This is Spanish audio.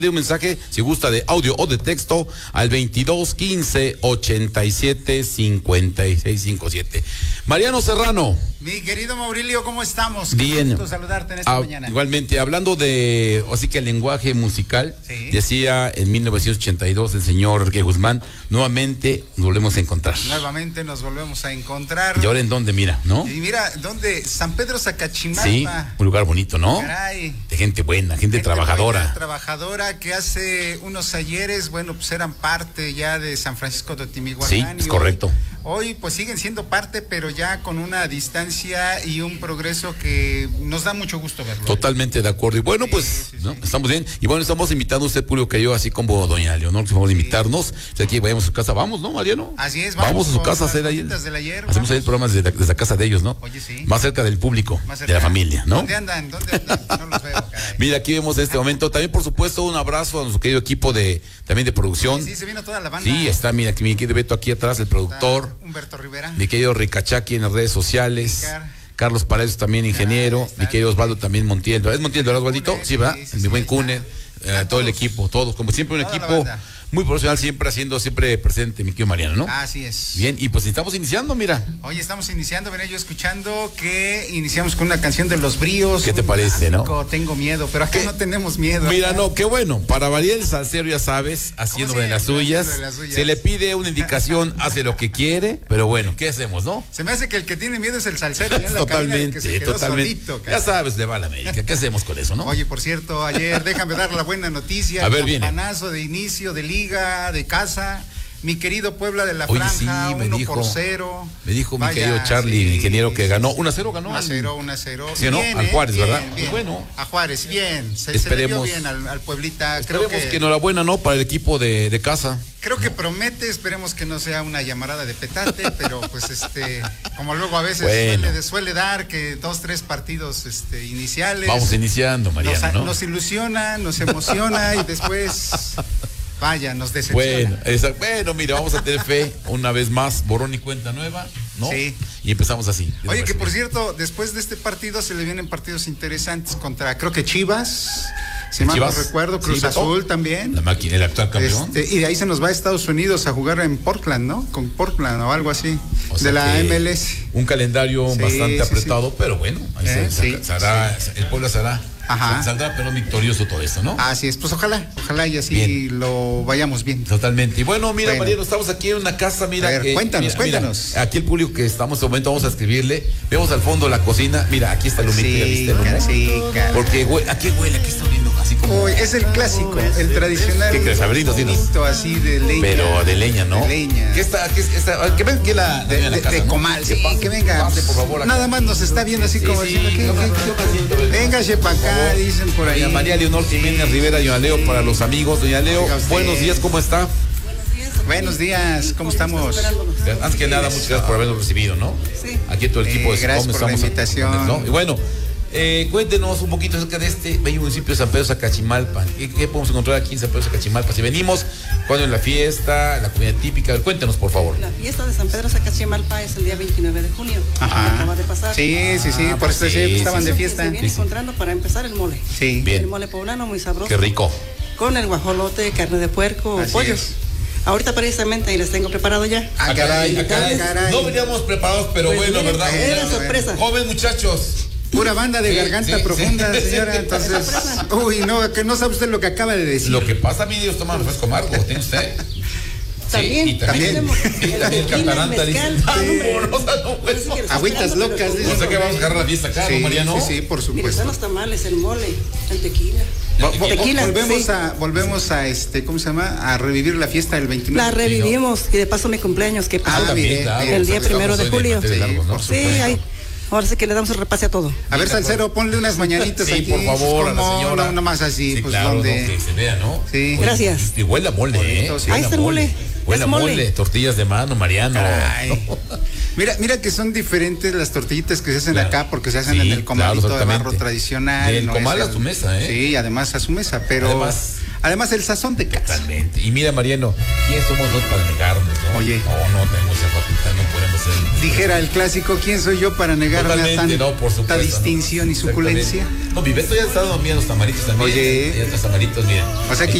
de un mensaje, si gusta, de audio o de texto, al 22 15 87 56 57. Mariano Serrano. Mi querido Maurilio, ¿cómo estamos? Bien. Qué gusto saludarte en esta mañana. Igualmente, hablando de, así que el lenguaje musical, sí. Decía en 1982 el señor Enrique Guzmán, nuevamente nos volvemos a encontrar. Nuevamente nos volvemos a encontrar. ¿Y ahora en dónde, mira, no? Y mira, ¿dónde? San Pedro Sacachimalpa. Sí, un lugar bonito, ¿no? Caray. De gente buena, gente trabajadora. Buena, trabajadora, que hace unos ayeres, bueno, pues eran parte ya de San Francisco de Atimihuacán. Sí, es correcto. Hoy pues siguen siendo parte, pero ya con una distancia y un progreso que nos da mucho gusto verlo. Totalmente de acuerdo. Y bueno, pues ¿no? Estamos bien. Y bueno, estamos invitando a usted, público, que yo, así como doña Leonor, que vamos a invitarnos. Si aquí vayamos a su casa, vamos, ¿no, Mariano? Así es, vamos a su casa a hacer ahí. Hacemos ahí el programa desde la casa de ellos, ¿no? Oye, sí. Más cerca del público, de la familia, ¿no? ¿Dónde andan? No los veo, caray. Mira, aquí vemos en este momento. También, por supuesto, un abrazo a nuestro querido equipo también de producción. Sí, se vino toda la banda. Sí, está, mira, mi querido Beto aquí atrás, el productor. Humberto Rivera. Mi querido Ricachaki en las redes sociales. Carlos Paredes también, ingeniero. Mi querido Osvaldo también Montiel. ¿Es Montiel, verdad, Osvaldito? Sí, ¿verdad? Mi buen Cune. Todo el equipo, todos. Como siempre, un equipo muy profesional, siempre presente, mi querido Mariano, ¿no? Así es. Bien, y pues estamos iniciando, mira. Hoy estamos iniciando, venía yo escuchando que iniciamos con una canción de Los Bríos. ¿Qué te parece, no? Tengo miedo, pero acá no tenemos miedo. Mira, no, qué bueno. Para variar el salsero, ya sabes, haciendo de las suyas. Se le pide una indicación, hace lo que quiere, pero bueno, ¿qué hacemos, no? Se me hace que el que tiene miedo es el salsero. Totalmente, totalmente. Solito, ya sabes, le va a la América. ¿Qué hacemos con eso, no? Oye, por cierto, ayer, déjame dar la buena noticia. A ver, campanazo de inicio de liga, de casa. Mi querido Puebla de la Franja, 1-0. Me dijo mi querido Charlie, el ingeniero, que ganó 1-0, ganó. 1-0. Sí, ¿no? Al Juárez, bien, ¿verdad? Bien. Bueno. A Juárez, bien. Esperemos. Se le dio bien al Pueblita. Esperemos que enhorabuena, ¿no? Para el equipo de casa. Creo que promete, esperemos que no sea una llamarada de petate, pero pues como luego a veces suele dar, que 2-3 partidos iniciales. Vamos iniciando, Mariano, ¿no? Nos ilusiona, nos emociona y después... Vaya, nos decepciona. Bueno, mira, vamos a tener fe una vez más, borrón y cuenta nueva, ¿no? Sí. Y empezamos así. Oye, que por cierto, después de este partido se le vienen partidos interesantes contra, creo que Chivas, si mal no recuerdo, Cruz Azul también. La máquina, el actual campeón. Y de ahí se nos va a Estados Unidos a jugar en Portland, ¿no? Con Portland o algo así, de la MLS. Un calendario bastante apretado, pero bueno, ahí el pueblo será. Ajá. Saldrá pero victorioso todo esto, ¿no? Así es, pues ojalá y así lo vayamos bien. Totalmente. Y bueno, mira, Mariano, estamos aquí en una casa, mira. A ver, cuéntanos. Mira, aquí el público que estamos en este momento, vamos a escribirle. Vemos al fondo la cocina. Mira, aquí está el humito, ¿ya viste el humo? Sí, porque ¿a qué huele? Aquí está oliendo así como. Es el clásico, el tradicional. ¿Qué crees? Abritos, así de leña. Pero de leña, ¿no? De leña. ¿Qué está? Que venga aquí de comal, sí, que venga. Pase, por favor. Nada más nos está viendo así como diciendo, véngase para acá, dicen por ahí. María Leonor Jiménez Rivera, doña Leo, para los amigos. Doña Leo, buenos días, ¿cómo está? Buenos días, ¿cómo estamos? Antes que nada, muchas gracias por habernos recibido, ¿no? Sí. Aquí todo el equipo de gracias por la invitación. ¿no? Y bueno, cuéntenos un poquito acerca de este bello municipio de San Pedro Sacachimalpa. ¿Qué podemos encontrar aquí en San Pedro Sacachimalpa? Si venimos, ¿cuándo es la fiesta? La comida típica. Cuéntenos, por favor. La fiesta de San Pedro Sacachimalpa es el día 29 de junio. Ajá. Acaba de pasar. Sí, por eso estaban de fiesta. Se viene encontrando para empezar el mole. Sí. Bien. El mole poblano muy sabroso. Qué rico. Con el guajolote, carne de puerco, pollos. Ahorita precisamente ahí les tengo preparado ya. Caray. No veníamos preparados, pero pues bueno, miren, ¿verdad? Era sorpresa. Joven, muchachos. Pura banda de garganta profunda, señora. Entonces, que no sabe usted lo que acaba de decir. Lo que pasa, mi Dios, toma refresco amargo, ¿tiene usted? También tenemos el cataranta, dice. Agüitas locas, dice. O sea que vamos a agarrar la fiesta acá, ¿no, Mariano? Sí, por supuesto. Mira, están los tamales, el mole, el tequila. Volvemos a ¿cómo se llama? A revivir la fiesta del 29. La revivimos y de paso mi cumpleaños que pasó el día 1 de julio. Sí, ahora sí que le damos el repase a todo. A ver, Salcero, ponle unas mañanitas aquí. por favor, a la señora. Una más así, sí, pues claro, donde... que se vea, ¿no? Sí. Gracias. Y huele a mole, Ahí está el mole. Huele a mole, tortillas de mano, Mariano. Mira que son diferentes las tortillitas que se hacen acá porque se hacen en el comalito de barro tradicional. El comal a su mesa, Sí, además a su mesa, pero Además, el sazón de casa. Totalmente. Y mira, Mariano, ¿quién somos nosotros para negarnos, no? Oye. No tenemos esa facultad, no podemos ser. Dijera el clásico, ¿quién soy yo para negarme a tanta distinción y suculencia? No, mi Beto ya ha estado a los tamaritos también. Oye. Ya los tamaritos, mira. O sea que